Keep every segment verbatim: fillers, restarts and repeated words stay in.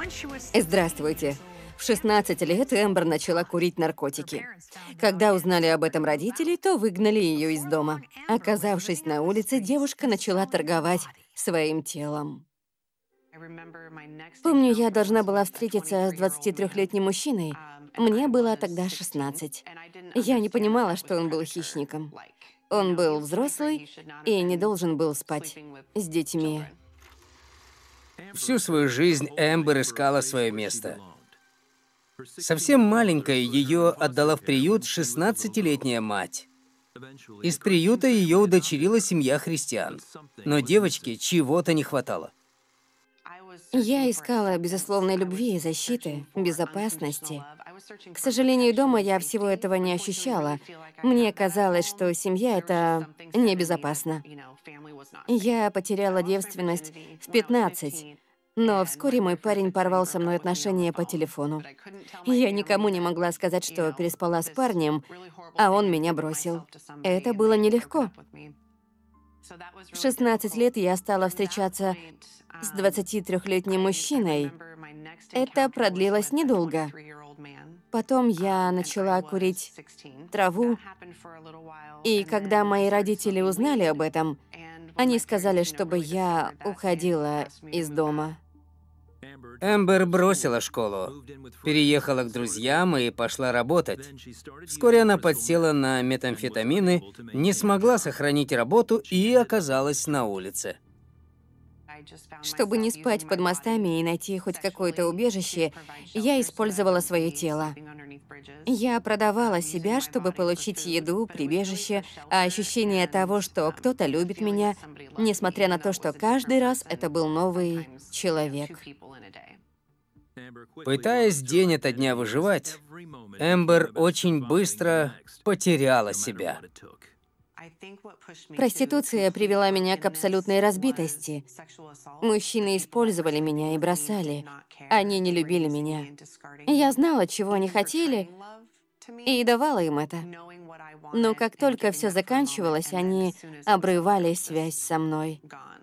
Здравствуйте. В шестнадцать лет Эмбер начала курить наркотики. Когда узнали об этом родители, то выгнали ее из дома. Оказавшись на улице, девушка начала торговать своим телом. Помню, я должна была встретиться с двадцатитрёхлетним мужчиной. Мне было тогда шестнадцать. Я не понимала, что он был хищником. Он был взрослый и не должен был спать с детьми. Всю свою жизнь Эмбер искала свое место. Совсем маленькой ее отдала в приют шестнадцатилетняя мать. Из приюта ее удочерила семья христиан. Но девочке чего-то не хватало. Я искала безусловной любви, защиты, безопасности. К сожалению, дома я всего этого не ощущала. Мне казалось, что семья — это небезопасно. Я потеряла девственность в пятнадцать, но вскоре мой парень порвал со мной отношения по телефону. Я никому не могла сказать, что переспала с парнем, а он меня бросил. Это было нелегко. В шестнадцать лет я стала встречаться с двадцатитрёхлетним мужчиной. Это продлилось недолго. Потом я начала курить траву, и когда мои родители узнали об этом, они сказали, чтобы я уходила из дома. Эмбер бросила школу, переехала к друзьям и пошла работать. Вскоре она подсела на метамфетамины, не смогла сохранить работу и оказалась на улице. Чтобы не спать под мостами и найти хоть какое-то убежище, я использовала свое тело. Я продавала себя, чтобы получить еду, прибежище, а ощущение того, что кто-то любит меня, несмотря на то, что каждый раз это был новый человек. Пытаясь день ото дня выживать, Эмбер очень быстро потеряла себя. Проституция привела меня к абсолютной разбитости. Мужчины использовали меня и бросали. Они не любили меня. Я знала, чего они хотели, и давала им это. Но как только все заканчивалось, они обрывали связь со мной.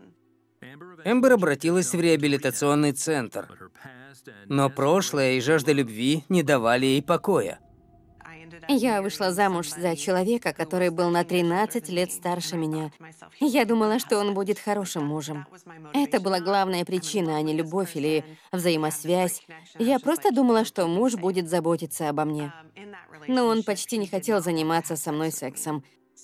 Эмбер обратилась в реабилитационный центр, но прошлое и жажда любви не давали ей покоя. Я вышла замуж за человека, который был на тринадцать лет старше меня. Я думала, что он будет хорошим мужем. Это была главная причина, а не любовь или взаимосвязь. Я просто думала, что муж будет заботиться обо мне. Но он почти не хотел заниматься со мной сексом.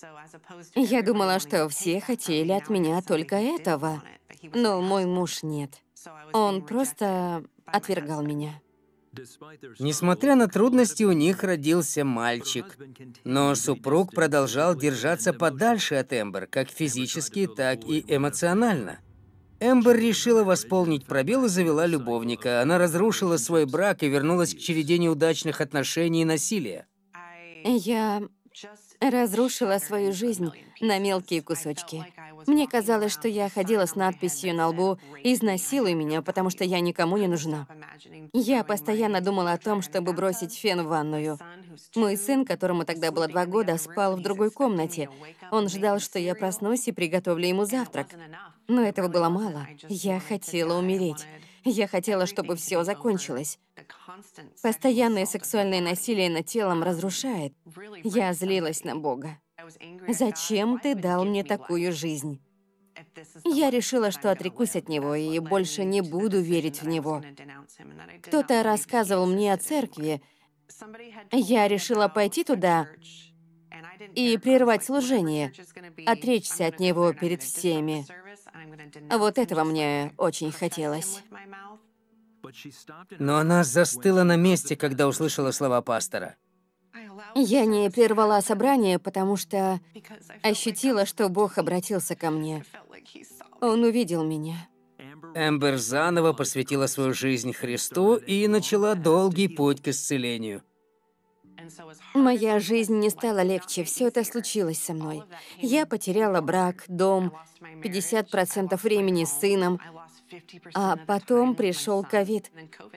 Я думала, что все хотели от меня только этого. Но мой муж нет. Он просто отвергал меня. Несмотря на трудности, у них родился мальчик. Но супруг продолжал держаться подальше от Эмбер, как физически, так и эмоционально. Эмбер решила восполнить пробел и завела любовника. Она разрушила свой брак и вернулась к череде неудачных отношений и насилия. Я разрушила свою жизнь на мелкие кусочки. Мне казалось, что я ходила с надписью на лбу «Изнасилуй меня, потому что я никому не нужна». Я постоянно думала о том, чтобы бросить фен в ванную. Мой сын, которому тогда было два года, спал в другой комнате. Он ждал, что я проснусь и приготовлю ему завтрак. Но этого было мало. Я хотела умереть. Я хотела, чтобы все закончилось. Постоянное сексуальное насилие над телом разрушает. Я злилась на Бога. Зачем ты дал мне такую жизнь? Я решила, что отрекусь от него и больше не буду верить в него. Кто-то рассказывал мне о церкви. Я решила пойти туда и прервать служение, отречься от него перед всеми. Вот этого мне очень хотелось. Но она застыла на месте, когда услышала слова пастора. Я не прервала собрание, потому что ощутила, что Бог обратился ко мне. Он увидел меня. Эмбер заново посвятила свою жизнь Христу и начала долгий путь к исцелению. Моя жизнь не стала легче, все это случилось со мной. Я потеряла брак, дом, пятьдесят процентов времени с сыном, а потом пришел ковид.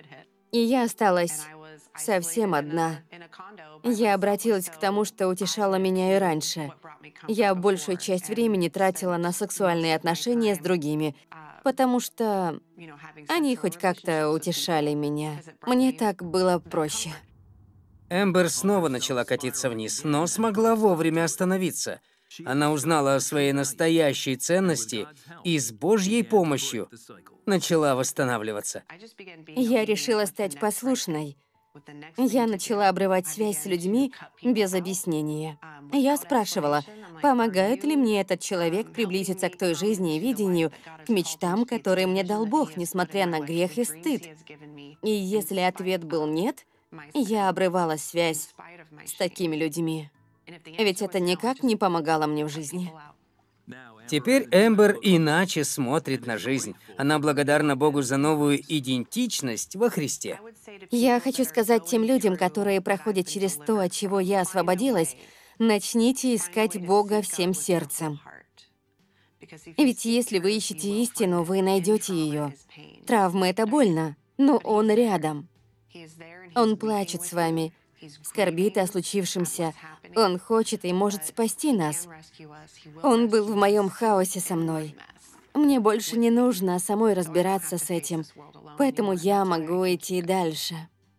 И я осталась совсем одна. Я обратилась к тому, что утешало меня и раньше. Я большую часть времени тратила на сексуальные отношения с другими, потому что они хоть как-то утешали меня. Мне так было проще. Эмбер снова начала катиться вниз, но смогла вовремя остановиться. Она узнала о своей настоящей ценности и с Божьей помощью начала восстанавливаться. Я решила стать послушной. Я начала обрывать связь с людьми без объяснения. Я спрашивала, помогает ли мне этот человек приблизиться к той жизни и видению, к мечтам, которые мне дал Бог, несмотря на грех и стыд. И если ответ был «нет», я обрывала связь с такими людьми. Ведь это никак не помогало мне в жизни. Теперь Эмбер иначе смотрит на жизнь. Она благодарна Богу за новую идентичность во Христе. Я хочу сказать тем людям, которые проходят через то, от чего я освободилась, начните искать Бога всем сердцем. Ведь если вы ищете истину, вы найдете ее. Травмы — это больно, но Он рядом. Он плачет с вами, скорбит о случившемся. Он хочет и может спасти нас. Он был в моем хаосе со мной. Мне больше не нужно самой разбираться с этим, поэтому я могу идти дальше.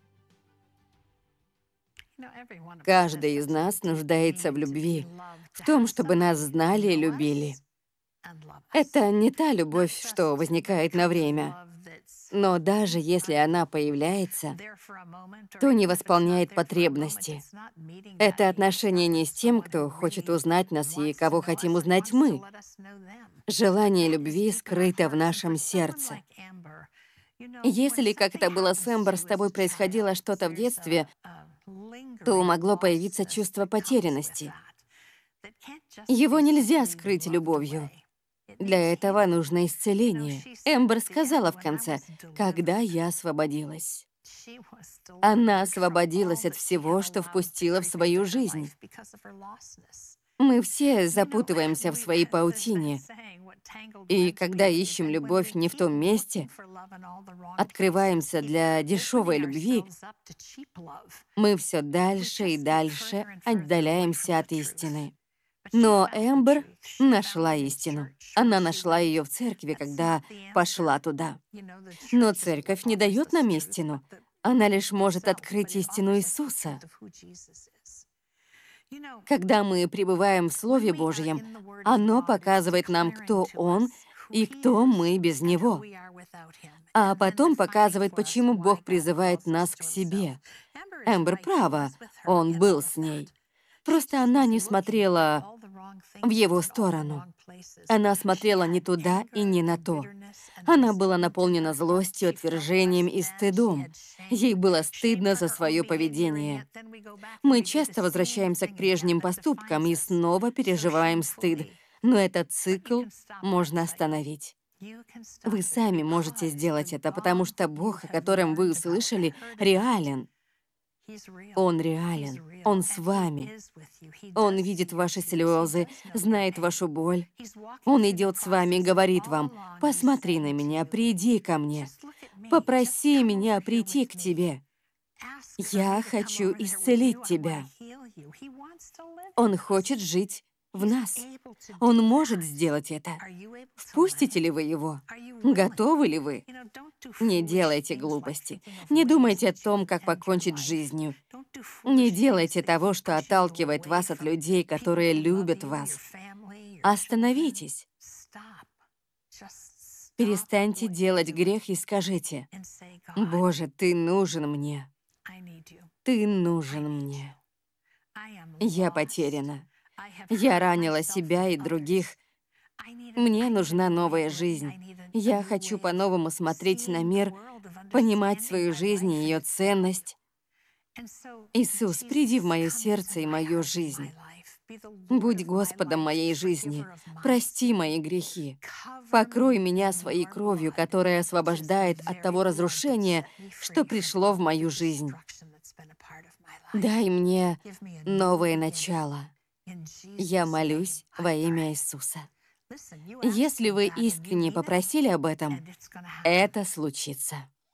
Каждый из нас нуждается в любви, в том, чтобы нас знали и любили. Это не та любовь, что возникает на время. Но даже если она появляется, то не восполняет потребности. Это отношение не с тем, кто хочет узнать нас и кого хотим узнать мы. Желание любви скрыто в нашем сердце. Если, как это было с Эмбер, с тобой происходило что-то в детстве, то могло появиться чувство потерянности. Его нельзя скрыть любовью. Для этого нужно исцеление. Эмбер сказала в конце, «Когда я освободилась». Она освободилась от всего, что впустила в свою жизнь. Мы все запутываемся в своей паутине. И когда ищем любовь не в том месте, открываемся для дешевой любви, мы все дальше и дальше отдаляемся от истины. Но Эмбер нашла истину. Она нашла ее в церкви, когда пошла туда. Но церковь не дает нам истину. Она лишь может открыть истину Иисуса. Когда мы пребываем в Слове Божьем, оно показывает нам, кто Он и кто мы без Него. А потом показывает, почему Бог призывает нас к себе. Эмбер права, Он был с ней. Просто она не смотрела в его сторону. Она смотрела не туда и не на то. Она была наполнена злостью, отвержением и стыдом. Ей было стыдно за свое поведение. Мы часто возвращаемся к прежним поступкам и снова переживаем стыд, но этот цикл можно остановить. Вы сами можете сделать это, потому что Бог, о котором вы услышали, реален. Он реален. Он с вами. Он видит ваши слезы, знает вашу боль. Он идет с вами и говорит вам, «Посмотри на меня, приди ко мне. Попроси меня прийти к тебе. Я хочу исцелить тебя». Он хочет жить в нас. Он может сделать это. Впустите ли вы его? Готовы ли вы? Не делайте глупости. Не думайте о том, как покончить с жизнью. Не делайте того, что отталкивает вас от людей, которые любят вас. Остановитесь. Перестаньте делать грех и скажите, «Боже, Ты нужен мне. Ты нужен мне. Я потеряна. Я ранила себя и других. Мне нужна новая жизнь. Я хочу по-новому смотреть на мир, понимать свою жизнь и ее ценность. Иисус, приди в мое сердце и мою жизнь. Будь Господом моей жизни. Прости мои грехи. Покрой меня своей кровью, которая освобождает от того разрушения, что пришло в мою жизнь. Дай мне новое начало. Я молюсь во имя Иисуса. Если вы искренне попросили об этом, это случится.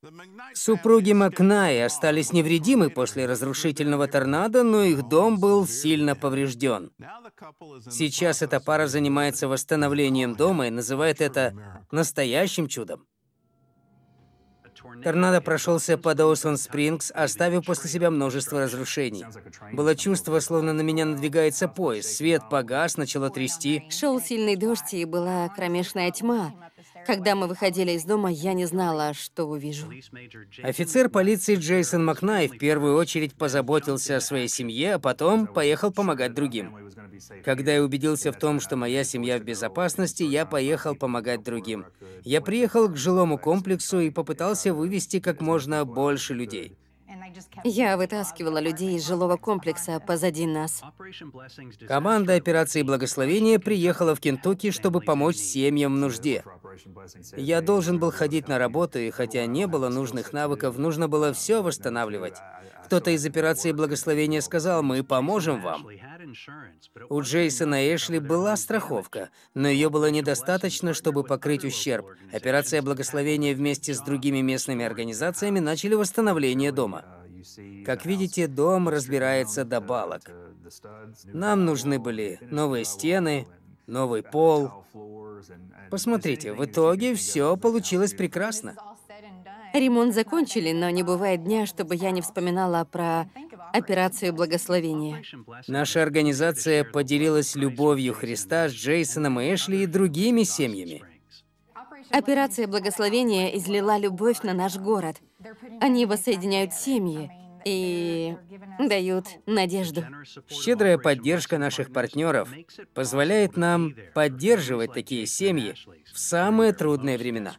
Супруги Макнай остались невредимы после разрушительного торнадо, но их дом был сильно поврежден. Сейчас эта пара занимается восстановлением дома и называет это настоящим чудом. Торнадо прошелся по Доусон-Спрингс, оставив после себя множество разрушений. Было чувство, словно на меня надвигается поезд. Свет погас, начало трясти. Шел сильный дождь, и была кромешная тьма. Когда мы выходили из дома, я не знала, что увижу. Офицер полиции Джейсон Макнай в первую очередь позаботился о своей семье, а потом поехал помогать другим. Когда я убедился в том, что моя семья в безопасности, я поехал помогать другим. Я приехал к жилому комплексу и попытался вывести как можно больше людей. Я вытаскивала людей из жилого комплекса позади нас. Команда операции «Благословение» приехала в Кентукки, чтобы помочь семьям в нужде. Я должен был ходить на работу, и хотя не было нужных навыков, нужно было все восстанавливать. Кто-то из операции «Благословение» сказал: «Мы поможем вам». У Джейсона Эшли была страховка, но ее было недостаточно, чтобы покрыть ущерб. Операция «Благословение» вместе с другими местными организациями начали восстановление дома. Как видите, дом разбирается до балок. Нам нужны были новые стены, новый пол. Посмотрите, в итоге все получилось прекрасно. Ремонт закончили, но не бывает дня, чтобы я не вспоминала про операцию «Благословение». Наша организация поделилась любовью Христа с Джейсоном и Эшли и другими семьями. Операция «Благословение» излила любовь на наш город. Они воссоединяют семьи и дают надежду. Щедрая поддержка наших партнеров позволяет нам поддерживать такие семьи в самые трудные времена.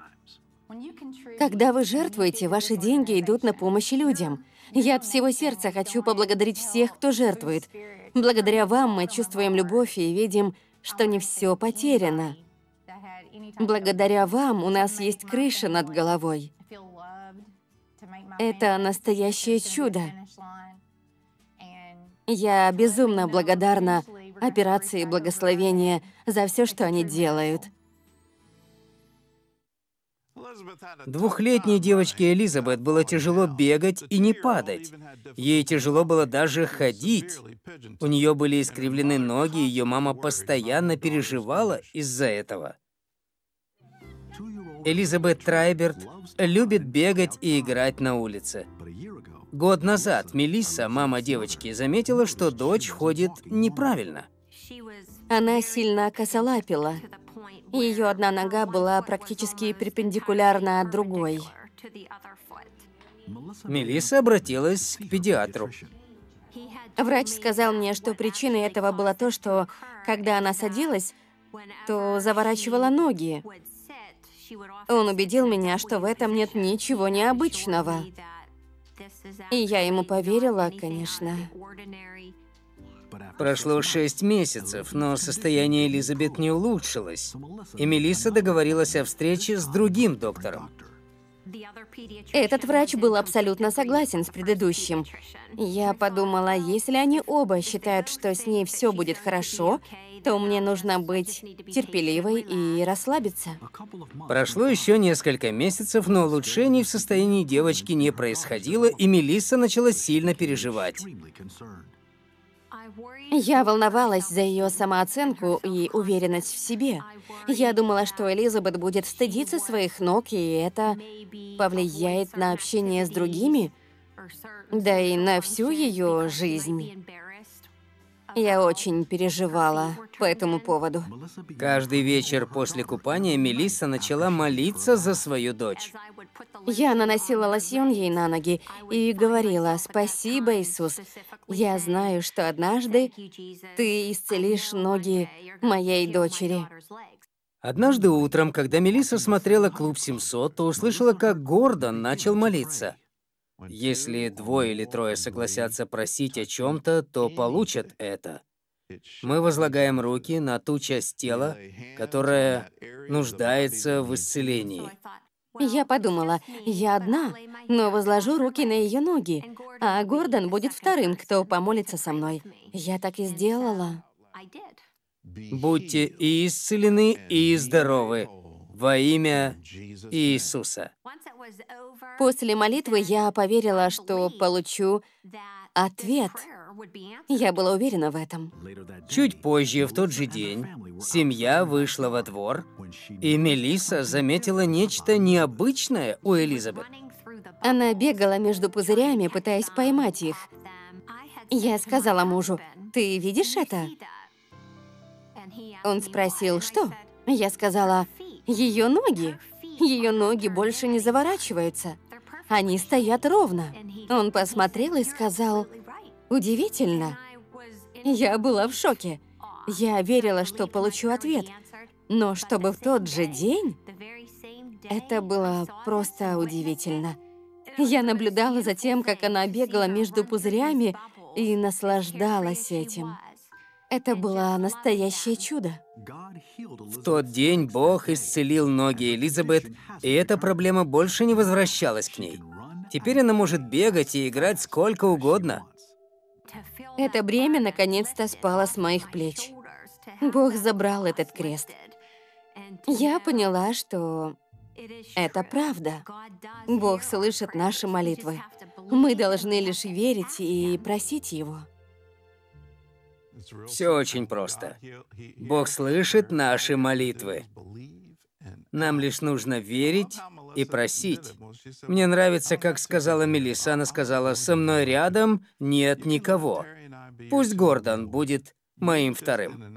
Когда вы жертвуете, ваши деньги идут на помощь людям. Я от всего сердца хочу поблагодарить всех, кто жертвует. Благодаря вам мы чувствуем любовь и видим, что не все потеряно. Благодаря вам у нас есть крыша над головой. Это настоящее чудо. Я безумно благодарна операции «Благословение» за все, что они делают. Двухлетней девочке Элизабет было тяжело бегать и не падать. Ей тяжело было даже ходить. У нее были искривлены ноги, и ее мама постоянно переживала из-за этого. Элизабет Трайберт любит бегать и играть на улице. Год назад Мелисса, мама девочки, заметила, что дочь ходит неправильно. Она сильно косолапила. Ее одна нога была практически перпендикулярна другой. Мелисса обратилась к педиатру. Врач сказал мне, что причиной этого было то, что, когда она садилась, то заворачивала ноги. Он убедил меня, что в этом нет ничего необычного. И я ему поверила, конечно. Прошло шесть месяцев, но состояние Элизабет не улучшилось, и Мелисса договорилась о встрече с другим доктором. Этот врач был абсолютно согласен с предыдущим. Я подумала, если они оба считают, что с ней все будет хорошо, то мне нужно быть терпеливой и расслабиться. Прошло еще несколько месяцев, но улучшений в состоянии девочки не происходило, и Мелисса начала сильно переживать. Я волновалась за ее самооценку и уверенность в себе. Я думала, что Элизабет будет стыдиться своих ног, и это повлияет на общение с другими, да и на всю ее жизнь. Я очень переживала по этому поводу. Каждый вечер после купания Мелисса начала молиться за свою дочь. Я наносила лосьон ей на ноги и говорила: «Спасибо, Иисус. Я знаю, что однажды Ты исцелишь ноги моей дочери». Однажды утром, когда Мелисса смотрела «Клуб семьсот», то услышала, как Гордон начал молиться. Если двое или трое согласятся просить о чем-то, то получат это. Мы возлагаем руки на ту часть тела, которая нуждается в исцелении. Я подумала, я одна, но возложу руки на ее ноги, а Гордон будет вторым, кто помолится со мной. Я так и сделала. Будьте и исцелены, и здоровы во имя Иисуса. После молитвы я поверила, что получу ответ. Я была уверена в этом. Чуть позже, в тот же день, семья вышла во двор, и Мелисса заметила нечто необычное у Элизабет. Она бегала между пузырями, пытаясь поймать их. Я сказала мужу: «Ты видишь это?» Он спросил: «Что?» Я сказала: «Ее ноги. Ее ноги больше не заворачиваются. Они стоят ровно». Он посмотрел и сказал: «Удивительно». Я была в шоке. Я верила, что получу ответ. Но чтобы в тот же день, это было просто удивительно. Я наблюдала за тем, как она бегала между пузырями и наслаждалась этим. Это было настоящее чудо. В тот день Бог исцелил ноги Элизабет, и эта проблема больше не возвращалась к ней. Теперь она может бегать и играть сколько угодно. Это бремя наконец-то спало с моих плеч. Бог забрал этот крест. Я поняла, что это правда. Бог слышит наши молитвы. Мы должны лишь верить и просить Его. Все очень просто. Бог слышит наши молитвы. Нам лишь нужно верить и просить. Мне нравится, как сказала Мелисса. Она сказала: «Со мной рядом нет никого. Пусть Гордон будет моим вторым.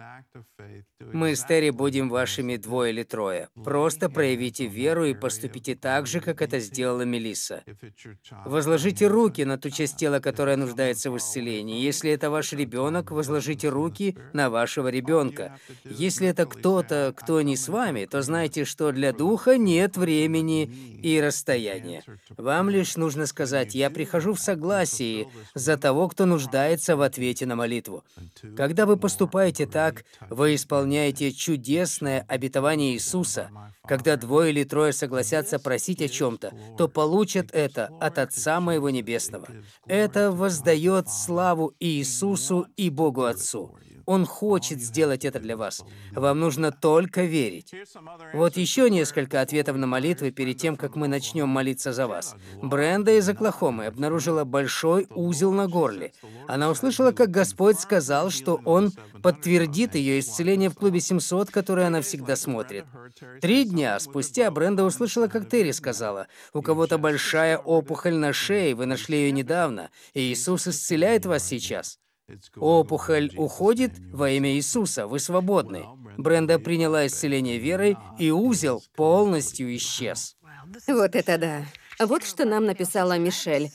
Мы с Терри будем вашими двое или трое. Просто проявите веру и поступите так же, как это сделала Мелисса. Возложите руки на ту часть тела, которая нуждается в исцелении. Если это ваш ребенок, возложите руки на вашего ребенка. Если это кто-то, кто не с вами, то знайте, что для духа нет времени и расстояния. Вам лишь нужно сказать: «Я прихожу в согласии за того, кто нуждается в ответе на молитву». Когда вы поступаете так, вы исполняете чудесное обетование Иисуса. Когда двое или трое согласятся просить о чем-то, то получат это от Отца моего Небесного. Это воздает славу Иисусу и Богу Отцу. Он хочет сделать это для вас. Вам нужно только верить. Вот еще несколько ответов на молитвы перед тем, как мы начнем молиться за вас. Бренда из Оклахомы обнаружила большой узел на горле. Она услышала, как Господь сказал, что Он подтвердит ее исцеление в клубе семьсот, который она всегда смотрит. Три дня спустя Бренда услышала, как Терри сказала: «У кого-то большая опухоль на шее, вы нашли ее недавно, и Иисус исцеляет вас сейчас». Опухоль уходит во имя Иисуса, вы свободны. Бренда приняла исцеление верой, и узел полностью исчез. Вот это да. Вот что нам написала Мишель.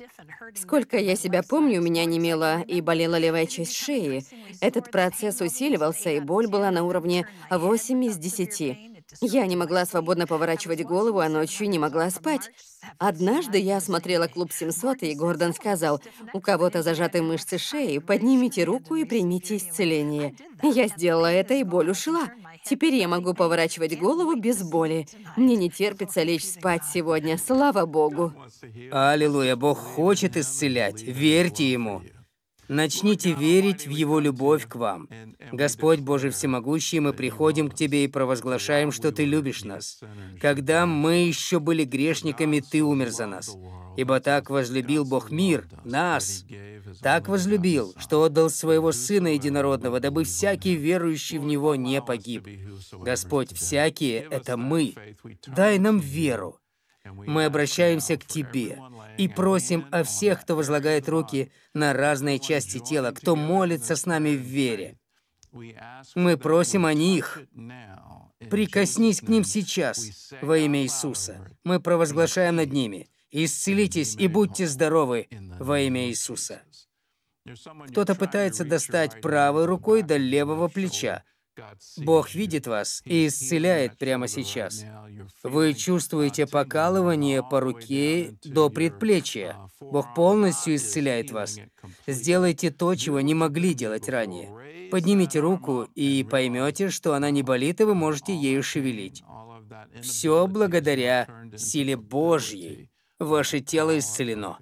Сколько я себя помню, у меня немела и болела левая часть шеи. Этот процесс усиливался, и боль была на уровне восемь из десяти. Я не могла свободно поворачивать голову, а ночью не могла спать. Однажды я осмотрела клуб семьсот, и Гордон сказал: «У кого-то зажаты мышцы шеи, поднимите руку и примите исцеление». Я сделала это, и боль ушла. Теперь я могу поворачивать голову без боли. Мне не терпится лечь спать сегодня, слава Богу. Аллилуйя, Бог хочет исцелять, верьте Ему. Начните верить в Его любовь к вам. Господь Божий Всемогущий, мы приходим к Тебе и провозглашаем, что Ты любишь нас. Когда мы еще были грешниками, Ты умер за нас. Ибо так возлюбил Бог мир, нас, так возлюбил, что отдал Своего Сына Единородного, дабы всякий верующий в Него не погиб. Господь, всякие — это мы. Дай нам веру. Мы обращаемся к Тебе и просим о всех, кто возлагает руки на разные части тела, кто молится с нами в вере. Мы просим о них. Прикоснись к ним сейчас во имя Иисуса. Мы провозглашаем над ними: исцелитесь и будьте здоровы во имя Иисуса. Кто-то пытается достать правой рукой до левого плеча. Бог видит вас и исцеляет прямо сейчас. Вы чувствуете покалывание по руке до предплечья. Бог полностью исцеляет вас. Сделайте то, чего не могли делать ранее. Поднимите руку и поймете, что она не болит, и вы можете ею шевелить. Все благодаря силе Божьей. Ваше тело исцелено.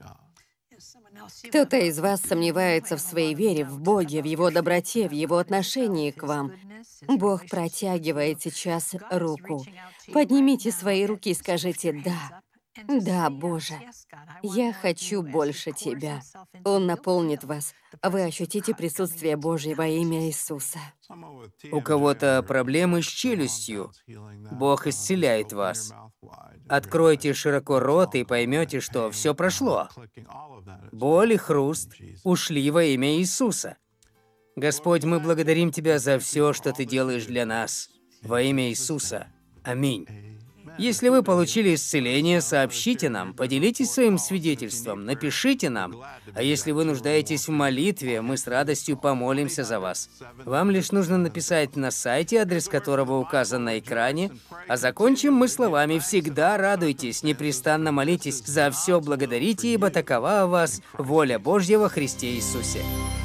Кто-то из вас сомневается в своей вере в Боге, в Его доброте, в Его отношении к вам. Бог протягивает сейчас руку. Поднимите свои руки и скажите: «Да, Да, Боже, я хочу больше Тебя. Он наполнит вас. Вы ощутите присутствие Божье во имя Иисуса. У кого-то проблемы с челюстью. Бог исцеляет вас. Откройте широко рот и поймете, что все прошло. Боль и хруст ушли во имя Иисуса. Господь, мы благодарим Тебя за все, что Ты делаешь для нас. Во имя Иисуса. Аминь. Если вы получили исцеление, сообщите нам, поделитесь своим свидетельством, напишите нам. А если вы нуждаетесь в молитве, мы с радостью помолимся за вас. Вам лишь нужно написать на сайте, адрес которого указан на экране. А закончим мы словами: «Всегда радуйтесь, непрестанно молитесь, за все благодарите, ибо такова у вас воля Божья во Христе Иисусе».